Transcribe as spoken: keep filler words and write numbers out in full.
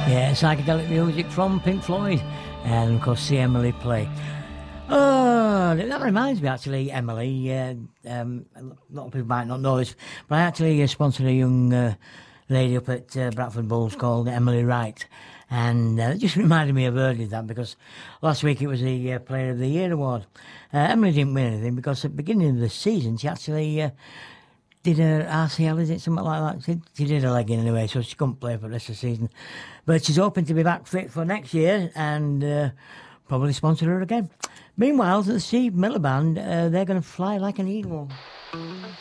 Yeah, psychedelic music from Pink Floyd, and of course, See Emily Play. Oh, that reminds me actually, Emily. Uh, um, a lot of people might not know this, but I actually uh, sponsored a young uh, lady up at uh, Bradford Bulls called Emily Wright, and uh, it just reminded me of her did that because last week it was the uh, Player of the Year award. Uh, Emily didn't win anything because at the beginning of the season she actually uh, did her R C L, is it something like that? She, she did her leg in anyway, so she couldn't play for the rest of the season. But she's hoping to be back fit for next year and uh, probably sponsor her again. Meanwhile, the Steve Miller Band, uh, they're going to fly like an eagle.